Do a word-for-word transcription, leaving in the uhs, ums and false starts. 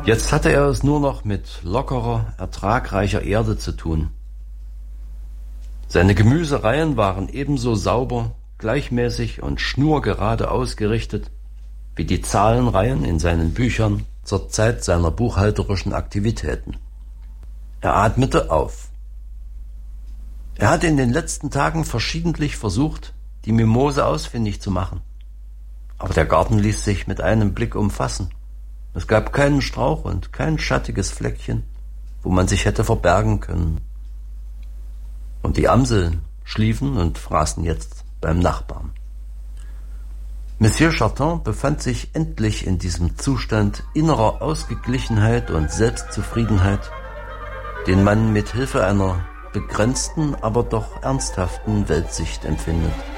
Jetzt hatte er es nur noch mit lockerer, ertragreicher Erde zu tun. Seine Gemüsereihen waren ebenso sauber, gleichmäßig und schnurgerade ausgerichtet wie die Zahlenreihen in seinen Büchern zur Zeit seiner buchhalterischen Aktivitäten. Er atmete auf. Er hatte in den letzten Tagen verschiedentlich versucht, die Mimose ausfindig zu machen. Aber der Garten ließ sich mit einem Blick umfassen. Es gab keinen Strauch und kein schattiges Fleckchen, wo man sich hätte verbergen können. Und die Amseln schliefen und fraßen jetzt beim Nachbarn. Monsieur Charton befand sich endlich in diesem Zustand innerer Ausgeglichenheit und Selbstzufriedenheit, den man mit Hilfe einer begrenzten, aber doch ernsthaften Weltsicht empfindet.